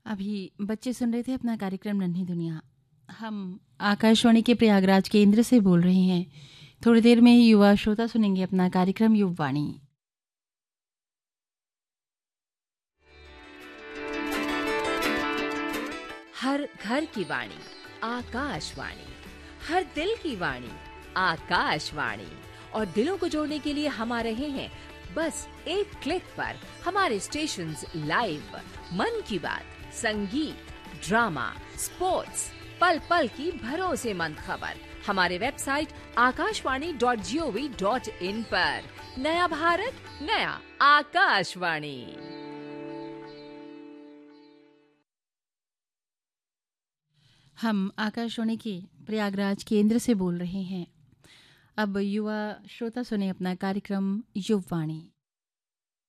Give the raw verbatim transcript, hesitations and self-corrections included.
अभी बच्चे सुन रहे थे अपना कार्यक्रम नन्ही दुनिया। हम आकाशवाणी के प्रयागराज केंद्र से बोल रहे हैं। थोड़ी देर में ही युवा श्रोता सुनेंगे अपना कार्यक्रम युववाणी। हर घर की वाणी आकाशवाणी, हर दिल की वाणी आकाशवाणी। और दिलों को जोड़ने के लिए हम आ रहे हैं बस एक क्लिक पर। हमारे स्टेशंस लाइव, मन की बात, संगीत, ड्रामा, स्पोर्ट्स, पल पल की भरोसेमंद खबर हमारे website Akashvani dot G O V dot in पर। नया भारत, नया आकाशवाणी। हम आकाशवाणी के प्रयागराज केंद्र से बोल रहे हैं। अब युवा श्रोता सुने अपना कार्यक्रम युववाणी।